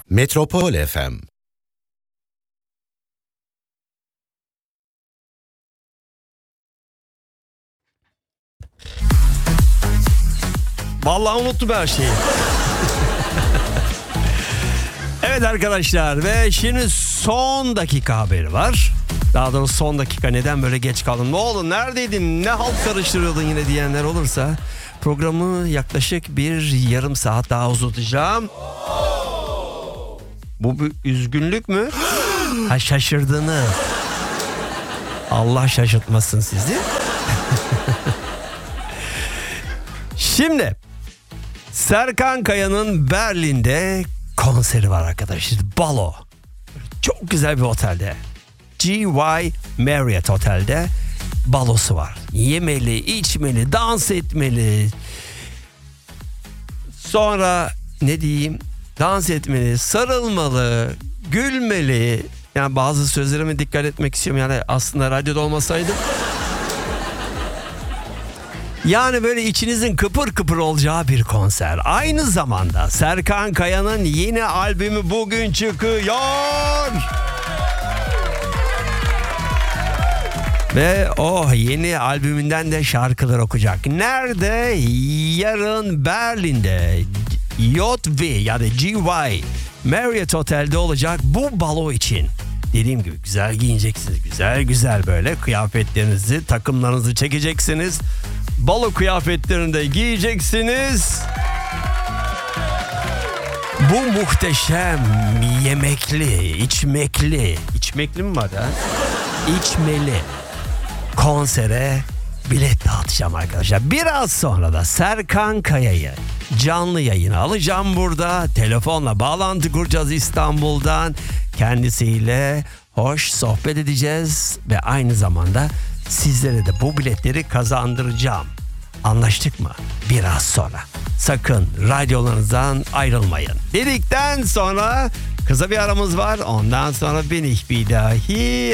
Metropol FM. Vallahi unuttum her şeyi. Evet arkadaşlar, ve şimdi son dakika haberi var. Daha doğrusu son dakika, neden böyle geç kaldın? Ne oldu, neredeydin, ne halt karıştırıyordun yine diyenler olursa programı yaklaşık bir yarım saat daha uzatacağım. Bu bir üzgünlük mü? Ha, şaşırdınız. Allah şaşırtmasın sizi. Şimdi Serkan Kaya'nın Berlin'de konseri var arkadaşlar. Balo. Çok güzel bir otelde. GY Marriott Otel'de balosu var. Yemeli, içmeli, dans etmeli. Sonra ne diyeyim? Dans etmeli, sarılmalı, gülmeli. Yani bazı sözlerime dikkat etmek istiyorum. Yani aslında radyoda olmasaydım. Yani böyle içinizin kıpır kıpır olacağı bir konser. Aynı zamanda Serkan Kaya'nın yeni albümü bugün çıkıyor. Ve o yeni albümünden de şarkılar okuyacak. Nerede? Yarın Berlin'de JV ya da GY Marriott Otel'de olacak bu balo için. Dediğim gibi güzel giyineceksiniz. Güzel güzel böyle kıyafetlerinizi, takımlarınızı çekeceksiniz. Balo kıyafetlerini de giyeceksiniz. Bu muhteşem yemekli, içmekli mi var ha? İçmeli konsere bilet dağıtacağım arkadaşlar. Biraz sonra da Serkan Kaya'yı canlı yayına alacağım burada. Telefonla bağlantı kuracağız İstanbul'dan. Kendisiyle hoş sohbet edeceğiz ve aynı zamanda sizlere de bu biletleri kazandıracağım. Anlaştık mı? Biraz sonra. Sakın radyolarınızdan ayrılmayın. Dedikten sonra kısa bir aramız var. Ondan sonra bin ich wieder hier.